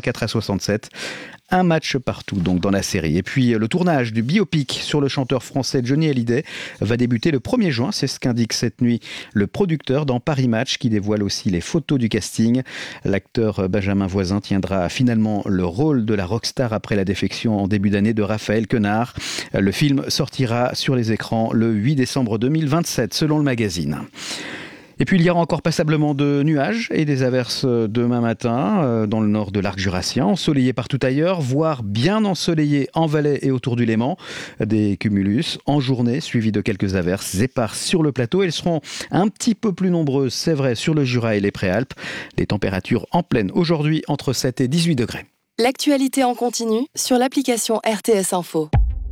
84 à 67. Un match partout donc dans la série. Et puis le tournage du biopic sur le chanteur français Johnny Hallyday va débuter le 1er juin. C'est ce qu'indique cette nuit le producteur dans Paris Match, qui dévoile aussi les photos du casting. L'acteur Benjamin Voisin tiendra finalement le rôle de la rockstar après la défection en début d'année de Raphaël Quenard. Le film sortira sur les écrans le 8 décembre 2027 selon le magazine. Et puis il y aura encore passablement de nuages et des averses demain matin dans le nord de l'arc jurassien, ensoleillé partout ailleurs, voire bien ensoleillé en Valais et autour du Léman. Des cumulus en journée suivis de quelques averses éparses sur le plateau. Elles seront un petit peu plus nombreuses, c'est vrai, sur le Jura et les Préalpes. Les températures en pleine aujourd'hui entre 7 et 18 degrés. L'actualité en continu sur l'application RTS Info.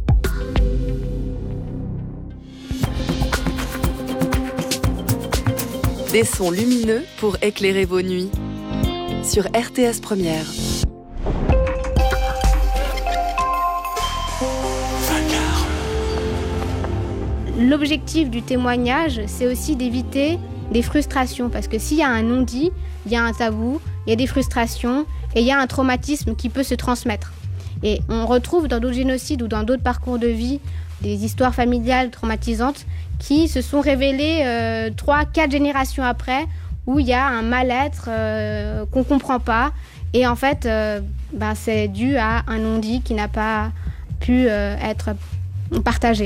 Des sons lumineux pour éclairer vos nuits. Sur RTS Première. L'objectif du témoignage, c'est aussi d'éviter des frustrations. Parce que s'il y a un non-dit, il y a un tabou, il y a des frustrations et il y a un traumatisme qui peut se transmettre. Et on retrouve dans d'autres génocides ou dans d'autres parcours de vie des histoires familiales traumatisantes qui se sont révélées 3-4 générations après, où il y a un mal-être qu'on ne comprend pas. Et en fait, c'est dû à un non-dit qui n'a pas pu être partagé.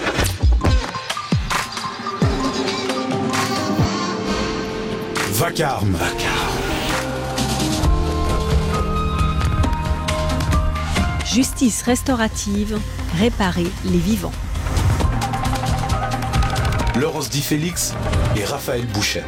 Vacarme. Justice restaurative, réparer les vivants. Laurence Di Félix et Raphaël Bouchet.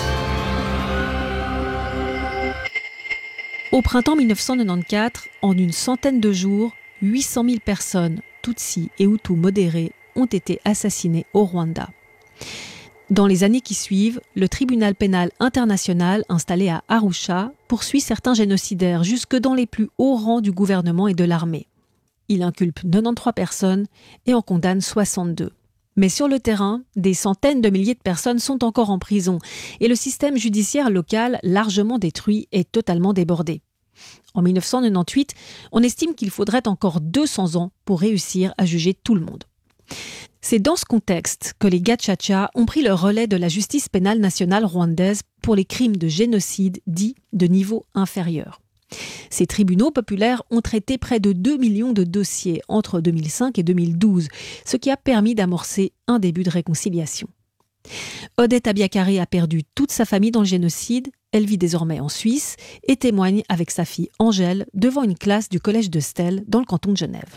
Au printemps 1994, en une centaine de jours, 800 000 personnes, Tutsis et Hutus modérés, ont été assassinées au Rwanda. Dans les années qui suivent, le tribunal pénal international installé à Arusha poursuit certains génocidaires jusque dans les plus hauts rangs du gouvernement et de l'armée. Il inculpe 93 personnes et en condamne 62. Mais sur le terrain, des centaines de milliers de personnes sont encore en prison et le système judiciaire local, largement détruit, est totalement débordé. En 1998, on estime qu'il faudrait encore 200 ans pour réussir à juger tout le monde. C'est dans ce contexte que les Gacaca ont pris le relais de la justice pénale nationale rwandaise pour les crimes de génocide dits de niveau inférieur. Ces tribunaux populaires ont traité près de 2 millions de dossiers entre 2005 et 2012, ce qui a permis d'amorcer un début de réconciliation. Odette Abiakaré a perdu toute sa famille dans le génocide. Elle vit désormais en Suisse et témoigne avec sa fille Angèle devant une classe du collège de Stel dans le canton de Genève.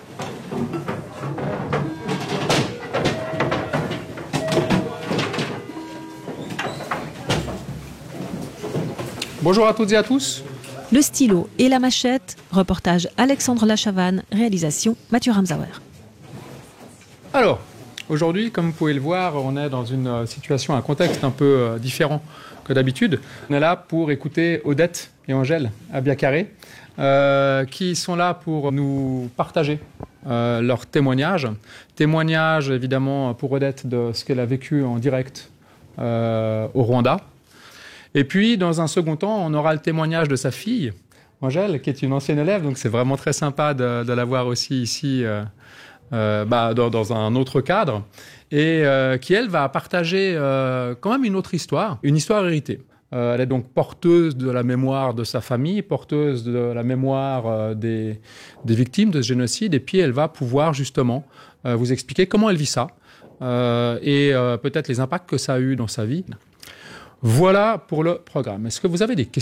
Bonjour à toutes et à tous. Le stylo et la machette, reportage Alexandre Lachavanne, réalisation Mathieu Ramsauer. Alors, aujourd'hui, comme vous pouvez le voir, on est dans une situation, un contexte un peu différent que d'habitude. On est là pour écouter Odette et Angèle Abiakaré, qui sont là pour nous partager leurs témoignages. Témoignages, évidemment, pour Odette de ce qu'elle a vécu en direct au Rwanda. Et puis, dans un second temps, on aura le témoignage de sa fille, Angèle, qui est une ancienne élève. Donc, c'est vraiment très sympa de la voir aussi ici, dans un autre cadre. Et qui, elle, va partager quand même une autre histoire, une histoire héritée. Elle est donc porteuse de la mémoire de sa famille, porteuse de la mémoire des victimes de ce génocide. Et puis, elle va pouvoir justement vous expliquer comment elle vit ça et peut-être les impacts que ça a eu dans sa vie. Voilà pour le programme. Est-ce que vous avez des questions ?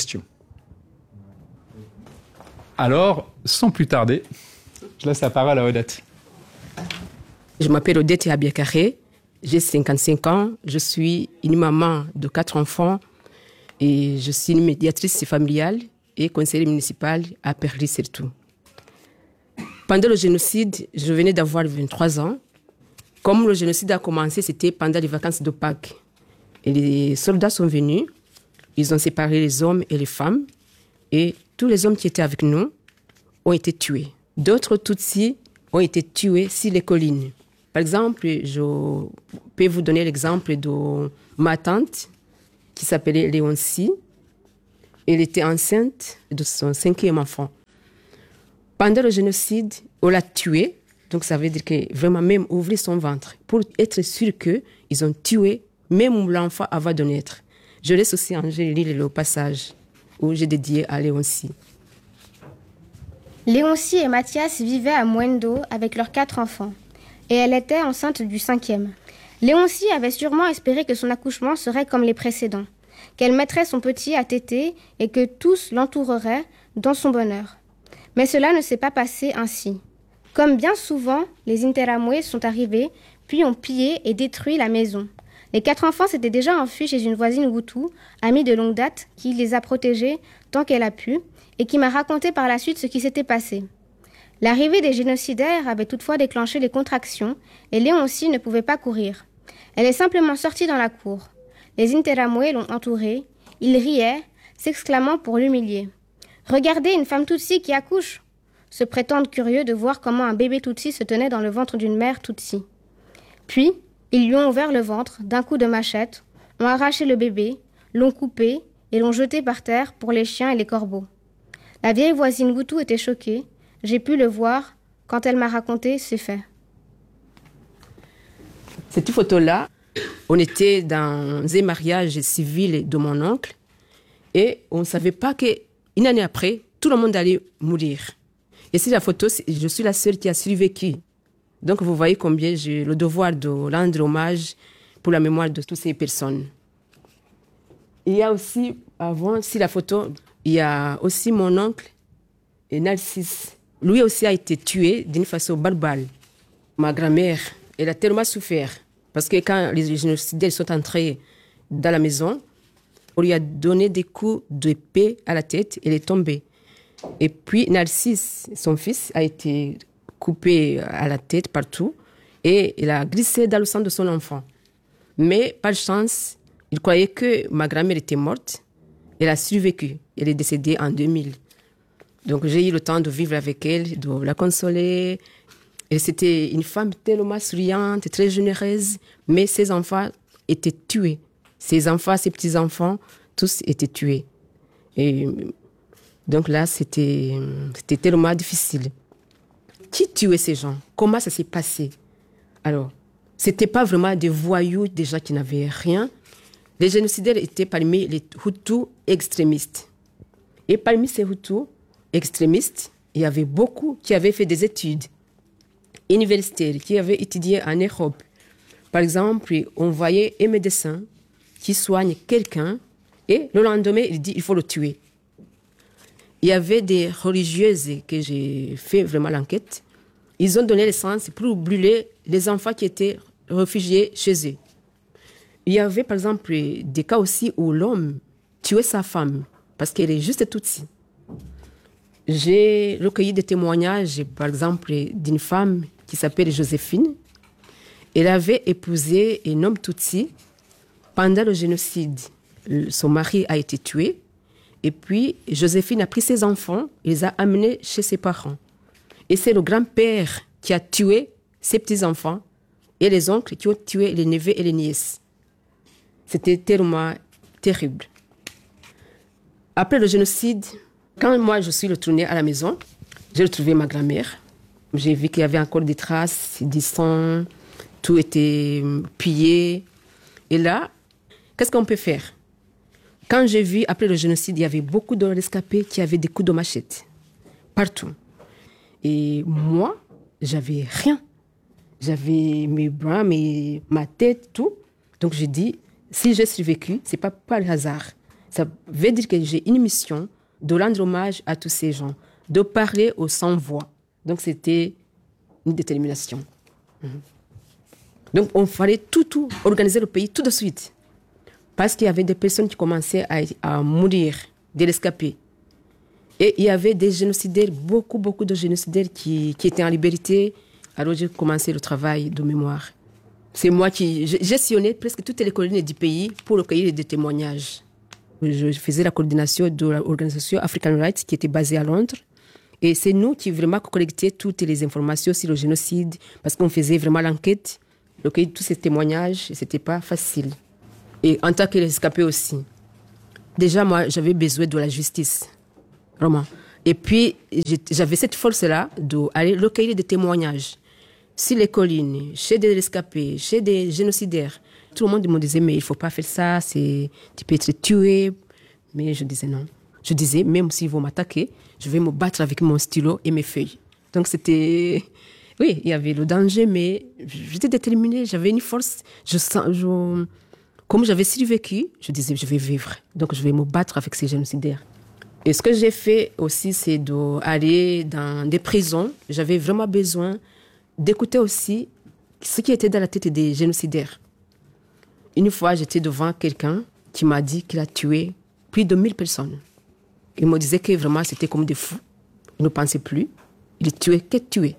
Alors, sans plus tarder, je laisse la parole à Odette. Je m'appelle Odette Abiakaré, j'ai 55 ans, je suis une maman de 4 enfants et je suis une médiatrice familiale et conseillère municipale à Perly surtout. Pendant le génocide, je venais d'avoir 23 ans. Comme le génocide a commencé, c'était pendant les vacances de Pâques. Et les soldats sont venus, ils ont séparé les hommes et les femmes, et tous les hommes qui étaient avec nous ont été tués. D'autres Tutsis ont été tués sur les collines. Par exemple, je peux vous donner l'exemple de ma tante, qui s'appelait Léoncie. Elle était enceinte de son 5e enfant. Pendant le génocide, on l'a tué. Donc ça veut dire que vraiment même ouvrir son ventre pour être sûr qu'ils ont tué même l'enfant avant de naître. Je laisse aussi Angèle lire le passage où j'ai dédié à Léoncie. Léoncie et Mathias vivaient à Mwendo avec leurs 4 enfants. Et elle était enceinte du 5e. Léoncie avait sûrement espéré que son accouchement serait comme les précédents, qu'elle mettrait son petit à téter et que tous l'entoureraient dans son bonheur. Mais cela ne s'est pas passé ainsi. Comme bien souvent, les Interamwe sont arrivés, puis ont pillé et détruit la maison. Les 4 enfants s'étaient déjà enfuis chez une voisine Hutu, amie de longue date, qui les a protégés tant qu'elle a pu, et qui m'a raconté par la suite ce qui s'était passé. L'arrivée des génocidaires avait toutefois déclenché les contractions, et Léoncie ne pouvait pas courir. Elle est simplement sortie dans la cour. Les Interamwe l'ont entourée. Ils riaient, s'exclamant pour l'humilier. « Regardez une femme Tutsi qui accouche !» se prétendent curieux de voir comment un bébé Tutsi se tenait dans le ventre d'une mère Tutsi. Puis, ils lui ont ouvert le ventre d'un coup de machette, ont arraché le bébé, l'ont coupé et l'ont jeté par terre pour les chiens et les corbeaux. La vieille voisine Hutu était choquée. J'ai pu le voir quand elle m'a raconté ces faits. Cette photo-là, on était dans un mariage civil de mon oncle et on ne savait pas qu'une année après, tout le monde allait mourir. Et c'est la photo, je suis la seule qui a survécu. Donc vous voyez combien j'ai le devoir de rendre hommage pour la mémoire de toutes ces personnes. Il y a aussi, avant, si la photo, il y a aussi mon oncle, Narcisse. Lui aussi a été tué d'une façon barbare. Ma grand-mère, elle a tellement souffert. Parce que quand les génocidaires sont entrés dans la maison, on lui a donné des coups d'épée à la tête, elle est tombée. Et puis Narcisse, son fils, a été coupé à la tête partout et il a glissé dans le sang de son enfant. Mais par chance, il croyait que ma grand-mère était morte. Elle a survécu. Elle est décédée en 2000. Donc j'ai eu le temps de vivre avec elle, de la consoler. Et c'était une femme tellement souriante, très généreuse, mais ses enfants étaient tués. Ses enfants, ses petits-enfants, tous étaient tués. Et donc là, c'était tellement difficile. Qui tuait ces gens? Comment ça s'est passé? Alors, ce n'était pas vraiment des voyous, des gens qui n'avaient rien. Les génocidaires étaient parmi les Hutus extrémistes. Et parmi ces Hutus extrémistes, il y avait beaucoup qui avaient fait des études universitaires, qui avaient étudié en Europe. Par exemple, on voyait un médecin qui soigne quelqu'un et le lendemain, il dit il faut le tuer. Il y avait des religieuses que j'ai fait vraiment l'enquête. Ils ont donné l'essence pour brûler les enfants qui étaient réfugiés chez eux. Il y avait par exemple des cas aussi où l'homme tuait sa femme parce qu'elle est juste Tutsi. J'ai recueilli des témoignages, par exemple, d'une femme qui s'appelle Joséphine. Elle avait épousé un homme Tutsi pendant le génocide. Son mari a été tué. Et puis, Joséphine a pris ses enfants et les a amenés chez ses parents. Et c'est le grand-père qui a tué ses petits-enfants et les oncles qui ont tué les neveux et les nièces. C'était tellement terrible. Après le génocide, quand moi je suis retournée à la maison, j'ai retrouvé ma grand-mère. J'ai vu qu'il y avait encore des traces, du sang, tout était pillé. Et là, qu'est-ce qu'on peut faire? Quand j'ai vu, après le génocide, il y avait beaucoup de rescapés qui avaient des coups de machette, partout. Et moi, j'avais rien. J'avais mes bras, ma tête, tout. Donc j'ai dit, si j'ai survécu, ce n'est pas par hasard. Ça veut dire que j'ai une mission de rendre hommage à tous ces gens, de parler aux sans-voix. Donc c'était une détermination. Donc on fallait tout, organiser le pays tout de suite. Parce qu'il y avait des personnes qui commençaient à mourir, des rescapés. Et il y avait des génocidaires, beaucoup de génocidaires qui étaient en liberté. Alors j'ai commencé le travail de mémoire. C'est moi qui gestionnais presque toutes les colonies du pays pour recueillir des témoignages. Je faisais la coordination de l'organisation African Rights qui était basée à Londres. Et c'est nous qui vraiment collections toutes les informations sur le génocide parce qu'on faisait vraiment l'enquête, recueillir tous ces témoignages et ce n'était pas facile. Et en tant que rescapé aussi. Déjà, moi, j'avais besoin de la justice. Vraiment. Et puis, j'avais cette force-là d'aller recueillir des témoignages sur les collines, chez des rescapés, chez des génocidaires. Tout le monde me disait, mais il ne faut pas faire ça, tu peux être tué. Mais je disais non. Je disais, même s'ils vont m'attaquer, je vais me battre avec mon stylo et mes feuilles. Donc c'était... Oui, il y avait le danger, mais j'étais déterminée, j'avais une force. Comme j'avais survécu, je disais, je vais vivre. Donc je vais me battre avec ces génocidaires. Et ce que j'ai fait aussi, c'est d'aller dans des prisons. J'avais vraiment besoin d'écouter aussi ce qui était dans la tête des génocidaires. Une fois, j'étais devant quelqu'un qui m'a dit qu'il a tué plus de 1000 personnes. Il me disait que vraiment, c'était comme des fous. Il ne pensait plus. Il tuait que tuer.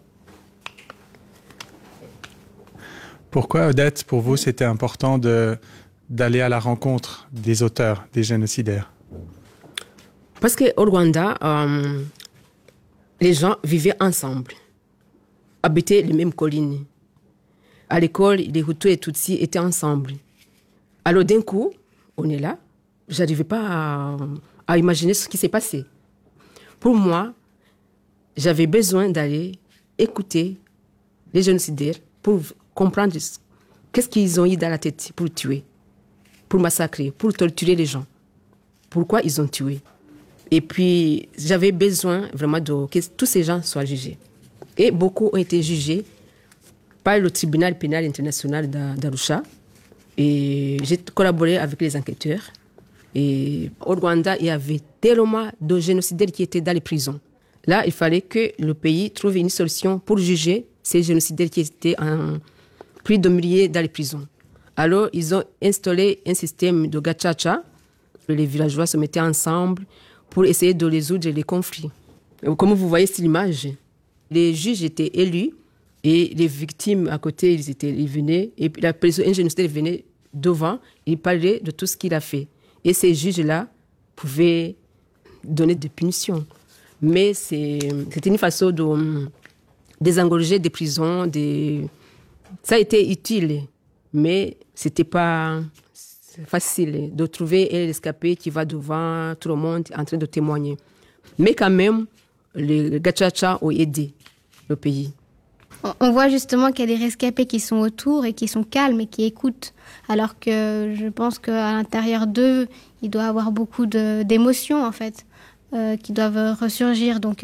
Pourquoi, Odette, pour vous, c'était important d'aller à la rencontre des auteurs, des génocidaires? Parce qu'au Rwanda, les gens vivaient ensemble, habitaient les mêmes collines. À l'école, les Hutus et Tutsis étaient ensemble. Alors d'un coup, on est là. Je n'arrivais pas à imaginer ce qui s'est passé. Pour moi, j'avais besoin d'aller écouter les génocidaires pour comprendre qu'est-ce qu'ils ont eu dans la tête pour tuer, pour massacrer, pour torturer les gens. Pourquoi ils ont tué. Et puis, j'avais besoin vraiment que tous ces gens soient jugés. Et beaucoup ont été jugés par le tribunal pénal international d'Arusha. Et j'ai collaboré avec les enquêteurs. Et au Rwanda, il y avait tellement de génocidaires qui étaient dans les prisons. Là, il fallait que le pays trouve une solution pour juger ces génocidaires qui étaient en plus de milliers dans les prisons. Alors, ils ont installé un système de gachacha. Les villageois se mettaient ensemble pour essayer de résoudre les conflits. Comme vous voyez sur l'image, les juges étaient élus et les victimes à côté, ils venaient. Et puis un génocidaire venait devant, il parlait de tout ce qu'il a fait. Et ces juges-là pouvaient donner des punitions. Mais c'était une façon de désengorger des prisons. Ça a été utile, mais ce n'était pas facile de trouver un rescapé qui va devant tout le monde en train de témoigner. Mais quand même, les gachacha ont aidé le pays. On voit justement qu'il y a des rescapés qui sont autour et qui sont calmes et qui écoutent. Alors que je pense qu'à l'intérieur d'eux, il doit y avoir beaucoup d'émotions, en fait, qui doivent ressurgir. Donc,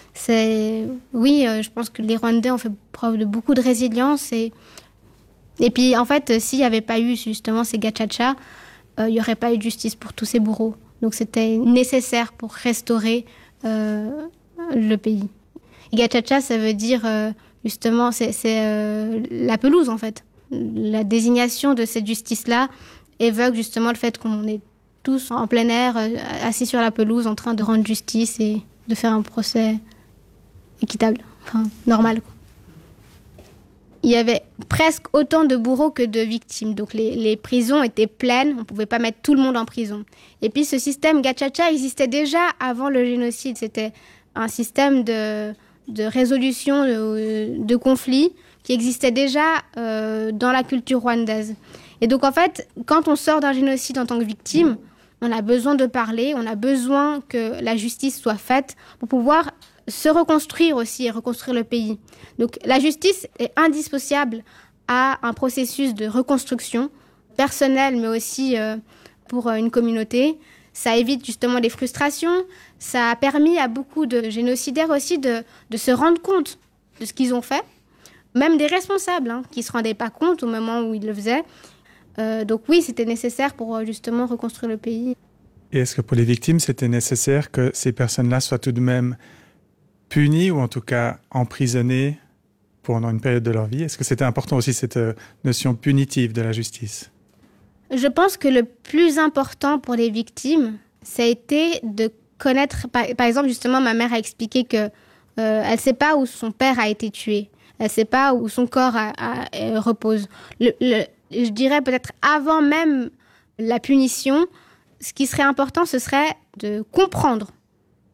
je pense que les Rwandais ont fait preuve de beaucoup de résilience. Et puis, en fait, s'il n'y avait pas eu justement ces gachacha, il n'y aurait pas eu de justice pour tous ces bourreaux. Donc, c'était nécessaire pour restaurer le pays. Et gachacha, ça veut dire... Justement, c'est la pelouse, en fait. La désignation de cette justice-là évoque justement le fait qu'on est tous en plein air, assis sur la pelouse, en train de rendre justice et de faire un procès équitable, enfin, normal, quoi. Il y avait presque autant de bourreaux que de victimes. Donc les prisons étaient pleines, on ne pouvait pas mettre tout le monde en prison. Et puis ce système gachacha existait déjà avant le génocide. C'était un système de résolution de conflits qui existait déjà dans la culture rwandaise. Et donc, en fait, quand on sort d'un génocide en tant que victime, on a besoin de parler, on a besoin que la justice soit faite pour pouvoir se reconstruire aussi et reconstruire le pays. Donc, la justice est indissociable à un processus de reconstruction personnelle, mais aussi pour une communauté. Ça évite justement les frustrations. Ça a permis à beaucoup de génocidaires aussi de se rendre compte de ce qu'ils ont fait. Même des responsables qui ne se rendaient pas compte au moment où ils le faisaient. Donc oui, c'était nécessaire pour justement reconstruire le pays. Et est-ce que pour les victimes, c'était nécessaire que ces personnes-là soient tout de même punies ou en tout cas emprisonnées pendant une période de leur vie? Est-ce que c'était important aussi cette notion punitive de la justice? Je pense que le plus important pour les victimes, ça a été de connaître... Par exemple, justement, ma mère a expliqué qu'elle ne sait pas où son père a été tué. Elle ne sait pas où son corps repose. Je dirais peut-être avant même la punition, ce qui serait important, ce serait de comprendre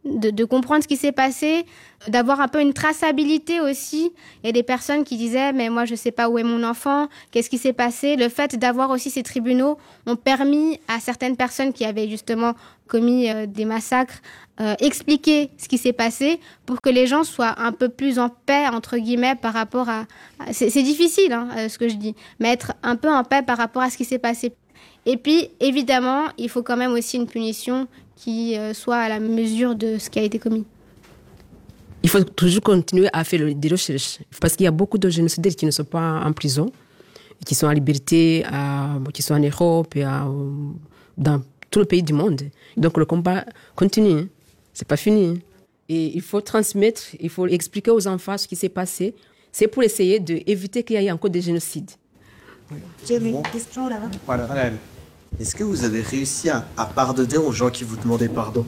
de comprendre ce qui s'est passé, d'avoir un peu une traçabilité aussi. Il y a des personnes qui disaient « mais moi je ne sais pas où est mon enfant, qu'est-ce qui s'est passé ?» Le fait d'avoir aussi ces tribunaux ont permis à certaines personnes qui avaient justement commis des massacres expliquer ce qui s'est passé pour que les gens soient un peu plus en paix, entre guillemets, par rapport à... C'est difficile ce que je dis, mais être un peu en paix par rapport à ce qui s'est passé. Et puis, évidemment, il faut quand même aussi une punition qui soit à la mesure de ce qui a été commis. Il faut toujours continuer à faire des recherches, parce qu'il y a beaucoup de génocidaires qui ne sont pas en prison, qui sont en liberté, qui sont en Europe et dans tout le pays du monde. Donc le combat continue, c'est pas fini. Et il faut transmettre, il faut expliquer aux enfants ce qui s'est passé. C'est pour essayer d'éviter qu'il y ait encore des génocides. J'ai une question là-bas. Voilà. Est-ce que vous avez réussi à pardonner aux gens qui vous demandaient pardon?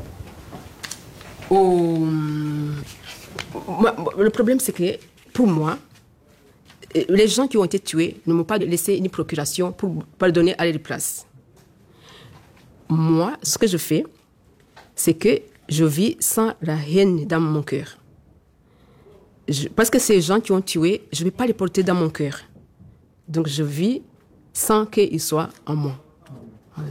Le problème, c'est que pour moi, les gens qui ont été tués ne m'ont pas laissé une procuration pour pardonner à leur place. Moi, ce que je fais, c'est que je vis sans la haine dans mon cœur. Parce que ces gens qui ont tué, je ne vais pas les porter dans mon cœur. Donc je vis sans qu'ils soient en moi. Ouais.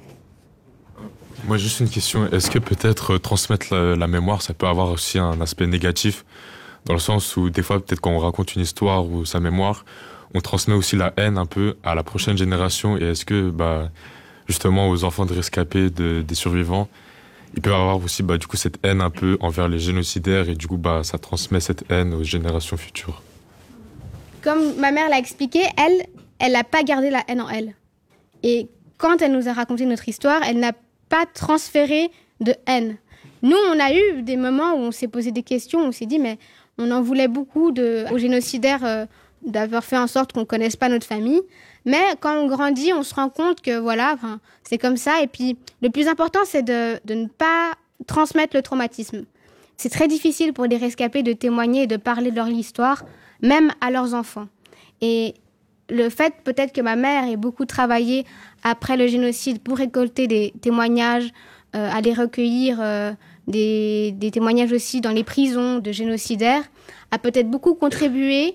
Moi, juste une question. Est-ce que peut-être transmettre la mémoire, ça peut avoir aussi un aspect négatif, dans le sens où des fois, peut-être quand on raconte une histoire ou sa mémoire, on transmet aussi la haine un peu à la prochaine génération. Et est-ce que, justement, aux enfants de rescapés, des survivants, ils peuvent avoir aussi du coup, cette haine un peu envers les génocidaires et du coup, ça transmet cette haine aux générations futures? Comme ma mère l'a expliqué, elle n'a pas gardé la haine en elle. Et quand elle nous a raconté notre histoire, elle n'a pas transféré de haine. Nous, on a eu des moments où on s'est posé des questions, on s'est dit, mais on en voulait beaucoup aux génocidaires d'avoir fait en sorte qu'on ne connaisse pas notre famille. Mais quand on grandit, on se rend compte que c'est comme ça. Et puis, le plus important, c'est de ne pas transmettre le traumatisme. C'est très difficile pour des rescapés de témoigner et de parler de leur histoire, même à leurs enfants. Et le fait peut-être que ma mère ait beaucoup travaillé après le génocide pour récolter des témoignages, aller recueillir des témoignages aussi dans les prisons de génocidaires, a peut-être beaucoup contribué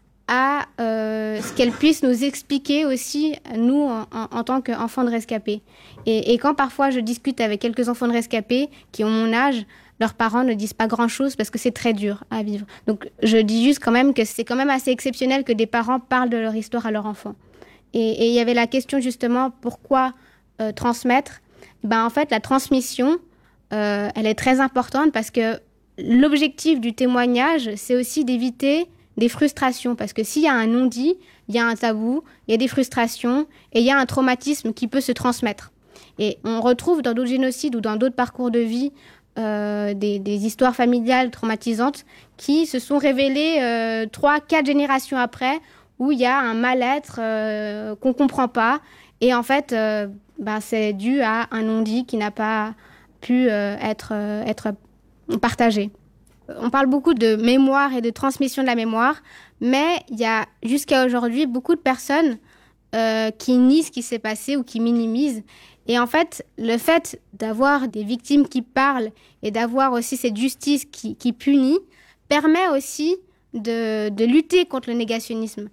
à ce qu'elle puisse nous expliquer aussi, nous, en tant qu'enfants de rescapés. Et quand parfois je discute avec quelques enfants de rescapés qui ont mon âge, leurs parents ne disent pas grand-chose parce que c'est très dur à vivre. Donc je dis juste quand même que c'est quand même assez exceptionnel que des parents parlent de leur histoire à leurs enfants. Et il y avait la question justement, pourquoi transmettre? En fait, la transmission, elle est très importante parce que l'objectif du témoignage, c'est aussi d'éviter des frustrations. Parce que s'il y a un non-dit, il y a un tabou, il y a des frustrations et il y a un traumatisme qui peut se transmettre. Et on retrouve dans d'autres génocides ou dans d'autres parcours de vie des histoires familiales traumatisantes qui se sont révélées 3-4 générations après, où il y a un mal-être qu'on ne comprend pas. Et en fait, c'est dû à un non-dit qui n'a pas pu être partagé. On parle beaucoup de mémoire et de transmission de la mémoire, mais il y a jusqu'à aujourd'hui beaucoup de personnes qui nient ce qui s'est passé ou qui minimisent. Et en fait, le fait d'avoir des victimes qui parlent et d'avoir aussi cette justice qui punit permet aussi de lutter contre le négationnisme.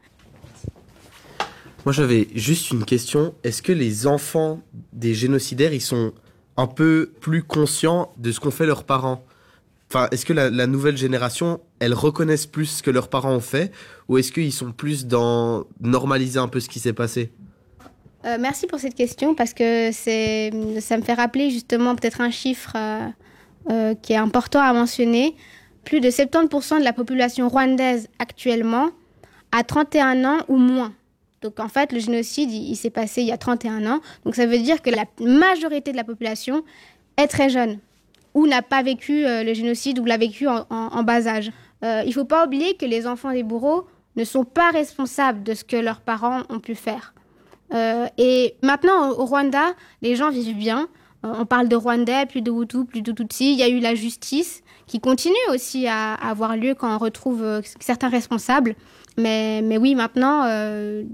Moi, j'avais juste une question. Est-ce que les enfants des génocidaires, ils sont un peu plus conscients de ce qu'ont fait leurs parents? Enfin, est-ce que la nouvelle génération, elles reconnaissent plus ce que leurs parents ont fait, ou est-ce qu'ils sont plus dans normaliser un peu ce qui s'est passé? Merci pour cette question, parce que ça me fait rappeler justement peut-être un chiffre qui est important à mentionner. Plus de 70% de la population rwandaise actuellement a 31 ans ou moins. Donc en fait, le génocide, il s'est passé il y a 31 ans. Donc ça veut dire que la majorité de la population est très jeune, ou n'a pas vécu le génocide, ou l'a vécu en bas âge. Il ne faut pas oublier que les enfants des bourreaux ne sont pas responsables de ce que leurs parents ont pu faire. Et maintenant, au Rwanda, les gens vivent bien. On parle de Rwandais, plus de Hutus, plus de Tutsis. Il y a eu la justice qui continue aussi à avoir lieu quand on retrouve certains responsables. Mais oui, maintenant,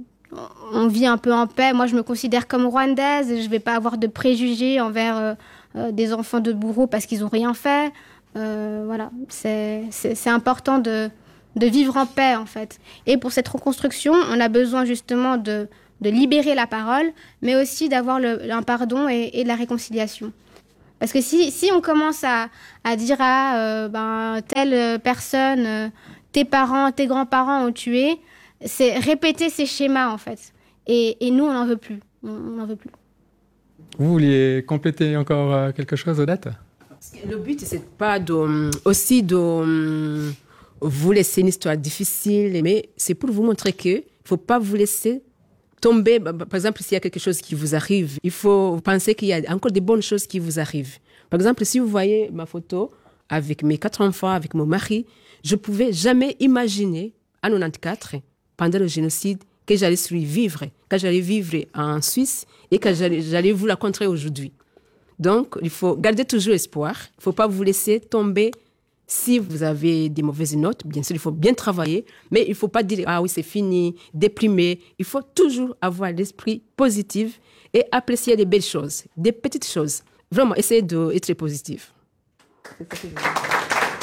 on vit un peu en paix. Moi, je me considère comme rwandaise. Je ne vais pas avoir de préjugés envers des enfants de bourreaux parce qu'ils n'ont rien fait. Voilà, c'est important de vivre en paix, en fait. Et pour cette reconstruction, on a besoin justement de libérer la parole, mais aussi d'avoir un pardon et de la réconciliation. Parce que si on commence à dire telle personne, tes parents, tes grands-parents ont tué, c'est répéter ces schémas, en fait. Et nous, on n'en veut plus. On n'en veut plus. Vous vouliez compléter encore quelque chose, Odette ? Le but, c'est pas aussi de vous laisser une histoire difficile, mais c'est pour vous montrer qu'il ne faut pas vous laisser tomber. Par exemple, s'il y a quelque chose qui vous arrive, il faut penser qu'il y a encore des bonnes choses qui vous arrivent. Par exemple, si vous voyez ma photo avec mes 4 enfants, avec mon mari, je ne pouvais jamais imaginer, en 1994, pendant le génocide, que j'allais survivre, que j'allais vivre en Suisse et que j'allais vous la rencontrer aujourd'hui. Donc, il faut garder toujours espoir. Il ne faut pas vous laisser tomber si vous avez des mauvaises notes. Bien sûr, il faut bien travailler, mais il ne faut pas dire « Ah oui, c'est fini », déprimer. Il faut toujours avoir l'esprit positif et apprécier des belles choses, des petites choses. Vraiment, essayez d'être positif. C'est ça que je veux dire.